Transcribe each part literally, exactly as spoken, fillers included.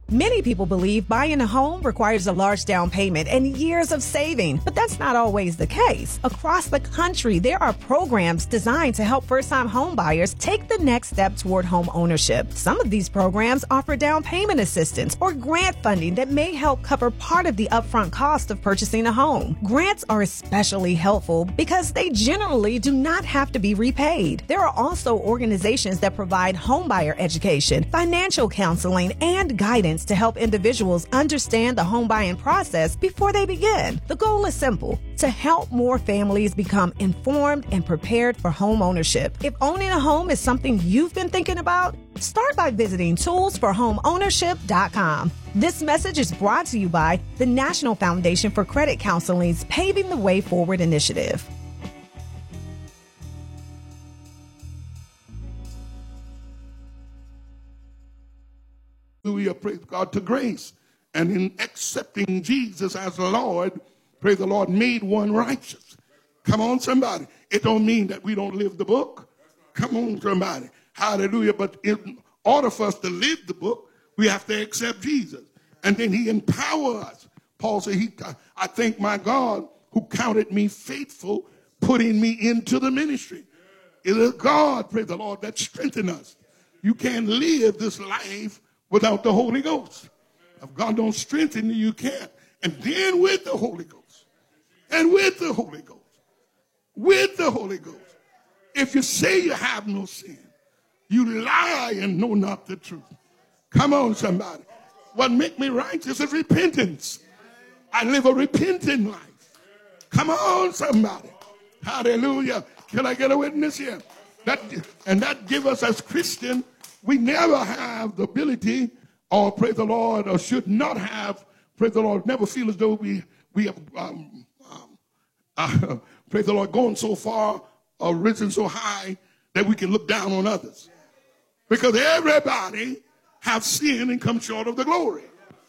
Many people believe buying a home requires a large down payment and years of saving, but that's not always the case. Across the country, there are programs designed to help first-time home buyers take the next step toward home ownership. Some of these programs offer down payment assistance or grant funding that may help cover part of the upfront cost of purchasing a home. Grants are especially helpful because they generally do not have to be repaid. There are also organizations that provide homebuyer education, financial counseling, and guidance to help individuals understand the home buying process before they begin. The goal is simple: to help more families become informed and prepared for home ownership. If owning a home is something you've been thinking about, start by visiting tools for home ownership dot com. This message is brought to you by the National Foundation for Credit Counseling's Paving the Way Forward initiative. Hallelujah, praise God, to grace. And in accepting Jesus as Lord, praise the Lord, made one righteous. Come on, somebody. It don't mean that we don't live the book. Come on, somebody. Hallelujah. But in order for us to live the book, we have to accept Jesus. And then he empowers us. Paul said, he, I thank my God who counted me faithful, putting me into the ministry. It is God, praise the Lord, that strengthens us. You can't live this life without the Holy Ghost. If God don't strengthen you, you can't. And then with the Holy Ghost, and with the Holy Ghost, with the Holy Ghost, if you say you have no sin, you lie and know not the truth. Come on, somebody. What make me righteous is repentance. I live a repentant life. Come on, somebody. Hallelujah. Can I get a witness here? That, and that give us as Christians, we never have the ability, or praise the Lord, or should not have, praise the Lord, never feel as though we, we have, um, um, uh, praise the Lord, gone so far or risen so high that we can look down on others. Because everybody have sinned and come short of the glory.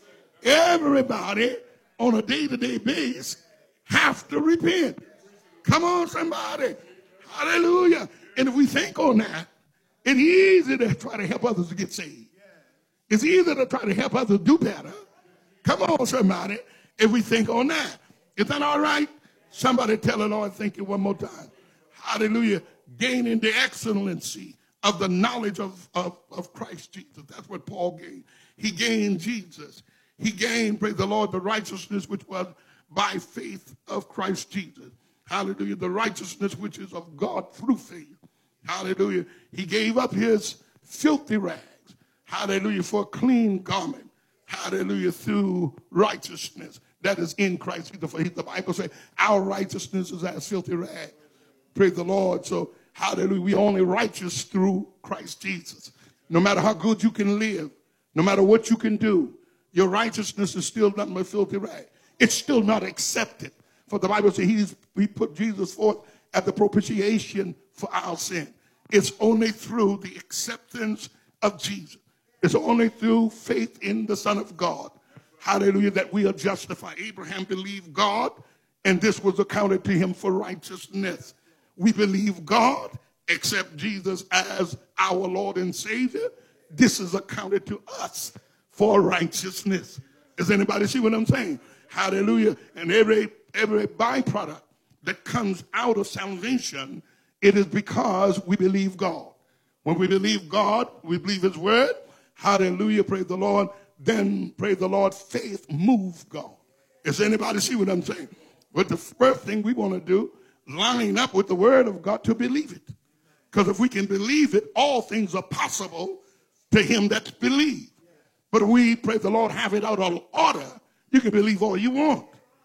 Everybody on a day-to-day basis have to repent. Come on, somebody. Hallelujah. And if we think on that, it's easy to try to help others to get saved. It's easy to try to help others do better. Come on, somebody, if we think on that. Is that all right? Somebody tell the Lord, thank you one more time. Hallelujah. Gaining the excellency of the knowledge of, of, of Christ Jesus. That's what Paul gained. He gained Jesus. He gained, praise the Lord, the righteousness which was by faith of Christ Jesus. Hallelujah. The righteousness which is of God through faith. Hallelujah. He gave up his filthy rags. Hallelujah. For a clean garment. Hallelujah. Through righteousness that is in Christ Jesus. For the Bible says our righteousness is as filthy rags. Praise the Lord. So, hallelujah. We only righteous through Christ Jesus. No matter how good you can live, no matter what you can do, your righteousness is still nothing but filthy rag. It's still not accepted. For the Bible says he's, he put Jesus forth as the propitiation for our sin. It's only through the acceptance of Jesus. It's only through faith in the Son of God. Hallelujah, that we are justified. Abraham believed God, and this was accounted to him for righteousness. We believe God, accept Jesus as our Lord and Savior. This is accounted to us for righteousness. Does anybody see what I'm saying? Hallelujah. And every every byproduct that comes out of salvation, it is because we believe God. When we believe God, we believe his word. Hallelujah, praise the Lord. Then, praise the Lord, faith moves God. Does anybody see what I'm saying? But the first thing we want to do, line up with the word of God to believe it. Because if we can believe it, all things are possible to him that believes. But if we, praise the Lord, have it out of order, you can believe all you want.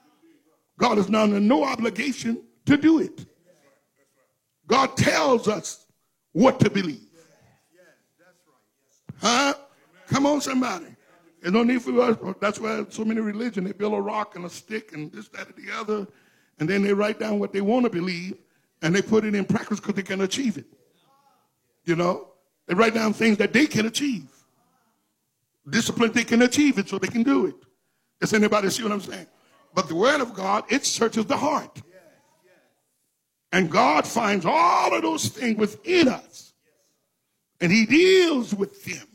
God is now under no obligation to do it. God tells us what to believe. Huh? Come on, somebody. There's no need for us. That's why so many religions, they build a rock and a stick and this, that, and the other, and then they write down what they want to believe, and they put it in practice because they can achieve it. You know? They write down things that they can achieve. Discipline, they can achieve it, so they can do it. Does anybody see what I'm saying? But the word of God, it searches the heart. And God finds all of those things within us. And he deals with them.